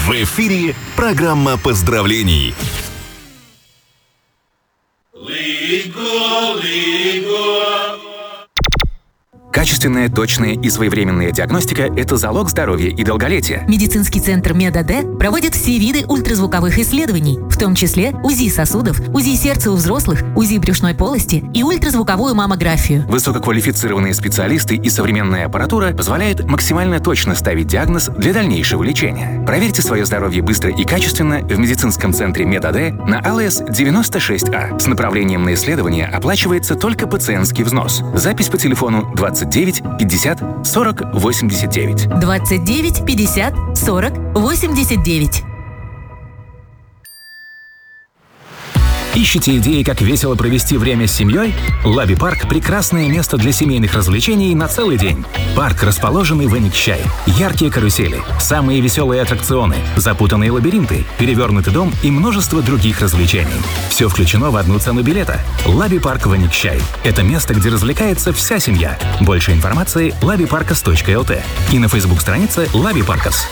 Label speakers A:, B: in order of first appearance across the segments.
A: В эфире программа поздравлений.
B: Качественная, точная и своевременная диагностика – это залог здоровья и долголетия.
C: Медицинский центр МедАД проводит все виды ультразвуковых исследований, в том числе УЗИ сосудов, УЗИ сердца у взрослых, УЗИ брюшной полости и ультразвуковую маммографию.
B: Высококвалифицированные специалисты и современная аппаратура позволяют максимально точно ставить диагноз для дальнейшего лечения. Проверьте свое здоровье быстро и качественно в медицинском центре МедАД на АЛС 96А. С направлением на исследование оплачивается только пациентский взнос. Запись по телефону 29 50 40 89.
C: 29 50 40 89.
B: Ищете идеи, как весело провести время с семьей? Лаби Парк – прекрасное место для семейных развлечений на целый день. Парк, расположенный в Эникчай. Яркие карусели, самые веселые аттракционы, запутанные лабиринты, перевернутый дом и множество других развлечений. Все включено в одну цену билета. Лаби Парк в Эникчай. Это место, где развлекается вся семья. Больше информации – labiparkas.lt и на Facebook-странице Labi Parkas.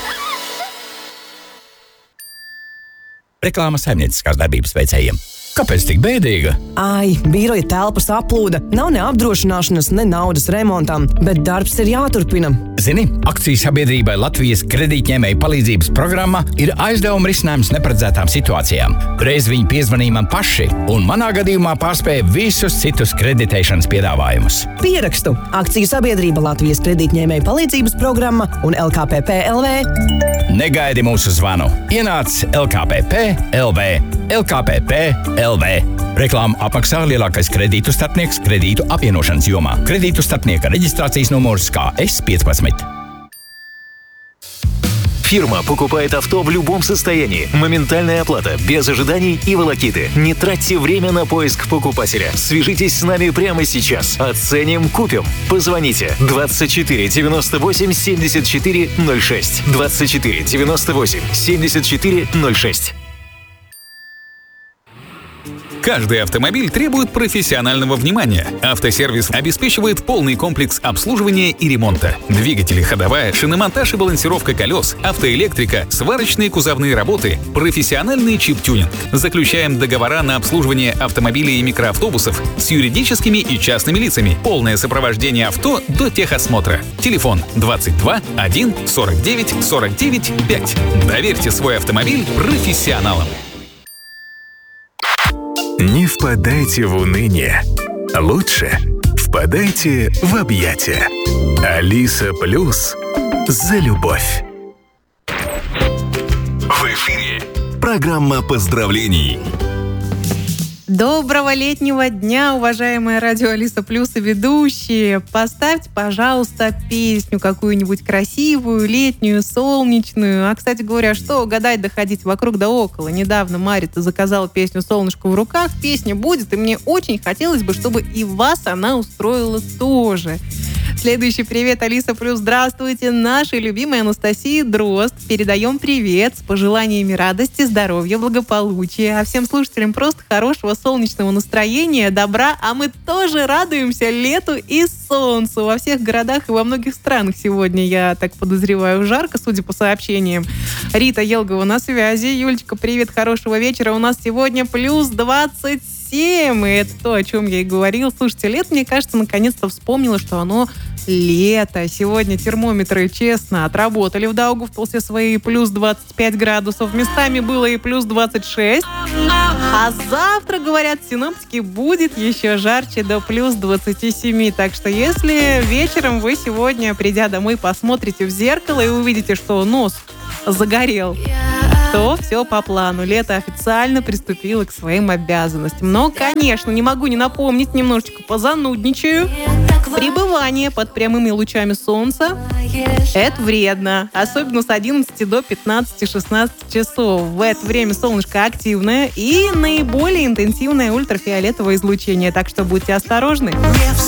D: Reklāmas saimnieciskās darbības veicējiem. Kāpēc tik bēdīga?
E: Ai, biroja telpas aplūda, nav ne apdrošināšanas, ne naudas remontam, bet darbs ir jāturpina.
D: Zini, akciju sabiedrībai Latvijas kredītņēmēju palīdzības programma ir aizdevuma risinājums neparedzētām situācijām. Reiz viņi piezvanīja man paši, un manā gadījumā pārspēja visus citus kreditēšanas piedāvājumus.
E: Pierakstu akciju sabiedrība Latvijas kredītņēmēju palīdzības programma un LKPP LV.
D: Negaidi mūsu zvanu. Ienāc LKPP LV. LKPP LV. Reklāmu apmaksā lielākais kredītu starpnieks kredītu apvienošanas jomā. Kredītu starpnieka reģistrācijas numurs KS15.
A: Фирма покупает авто в любом состоянии. Моментальная оплата, без ожиданий и волокиты. Не тратьте время на поиск покупателя. Свяжитесь с нами прямо сейчас. Оценим, купим. Позвоните 24 98 74 06. 24 98 74 06.
F: Каждый автомобиль требует профессионального внимания. Автосервис обеспечивает полный комплекс обслуживания и ремонта. Двигатели, ходовая, шиномонтаж и балансировка колес, автоэлектрика, сварочные кузовные работы, профессиональный чип-тюнинг. Заключаем договора на обслуживание автомобилей и микроавтобусов с юридическими и частными лицами. Полное сопровождение авто до техосмотра. Телефон 22 1 49 49 5. Доверьте свой автомобиль профессионалам.
A: Не впадайте в уныние. Лучше впадайте в объятия. Алиса Плюс за любовь. В эфире программа поздравлений.
G: Доброго летнего дня, уважаемые радио Алиса Плюс и ведущие. Поставьте, пожалуйста, песню какую-нибудь красивую, летнюю, солнечную. А, кстати говоря, что гадать доходить вокруг да около. Недавно Марита заказала песню «Солнышко в руках». Песня будет, и мне очень хотелось бы, чтобы и вас она устроила тоже. Следующий привет, Алиса Плюс. Здравствуйте. Нашей любимой Анастасии Дрозд передаем привет с пожеланиями радости, здоровья, благополучия. А всем слушателям просто хорошего солнечного настроения, добра. А мы тоже радуемся лету и солнцу. Во всех городах и во многих странах сегодня, я так подозреваю, жарко, судя по сообщениям. Рита Елгова на связи. Юлечка, привет, хорошего вечера. У нас сегодня плюс 27. И это то, о чем я и говорил. Слушайте, лето, мне кажется, наконец-то вспомнила, что оно лето. Сегодня термометры, честно, отработали в Даугавпилсе свои плюс 25 градусов. Местами было и плюс 26. А завтра, говорят синоптики, будет еще жарче, до плюс 27. Так что если вечером вы сегодня, придя домой, посмотрите в зеркало и увидите, что нос загорел, то все по плану. Лето официально приступило к своим обязанностям. Но, конечно, не могу не напомнить, немножечко позанудничаю. Пребывание под прямыми лучами солнца – это вредно. Особенно с 11 до 15-16 часов. В это время солнышко активное и наиболее интенсивное ультрафиолетовое излучение. Так что будьте осторожны.